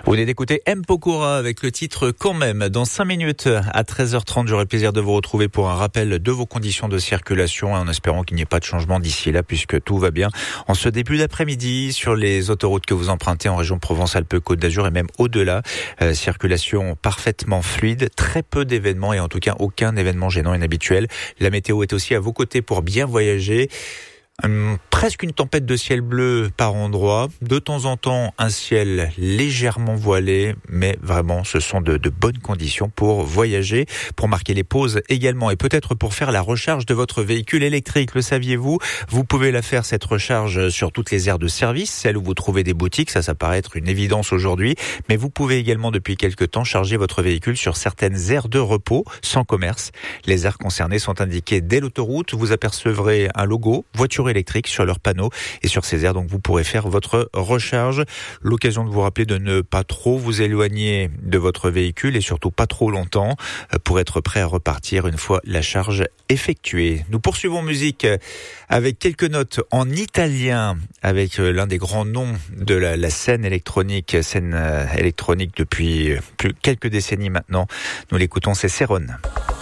Vous venez d'écouter M. Pokora avec le titre Quand même. Dans 5 minutes à 13h30, j'aurai le plaisir de vous retrouver pour un rappel de vos conditions de circulation en espérant qu'il n'y ait pas de changement d'ici là puisque tout va bien. En ce début d'après-midi, sur les autoroutes que vous empruntez en région Provence-Alpes-Côte d'Azur et même au-delà, circulation parfaitement fluide, très peu d'événements et en tout cas aucun événement gênant inhabituel. La météo est aussi à vos côtés pour bien voyager. Presque une tempête de ciel bleu par endroits, de temps en temps un ciel légèrement voilé, mais vraiment ce sont de bonnes conditions pour voyager, pour marquer les pauses également et peut-être pour faire la recharge de votre véhicule électrique. Le saviez-vous? Vous pouvez la faire cette recharge sur toutes les aires de service, celles où vous trouvez des boutiques, ça paraît être une évidence aujourd'hui, mais vous pouvez également depuis quelques temps charger votre véhicule sur certaines aires de repos sans commerce. Les aires concernées sont indiquées dès l'autoroute, vous apercevrez un logo voiture électrique sur leur panneau et sur ces aires, donc vous pourrez faire votre recharge. L'occasion de vous rappeler de ne pas trop vous éloigner de votre véhicule et surtout pas trop longtemps pour être prêt à repartir une fois la charge effectuée. Nous poursuivons musique avec quelques notes en italien avec l'un des grands noms de la scène électronique depuis quelques décennies maintenant. Nous l'écoutons, c'est Cerrone.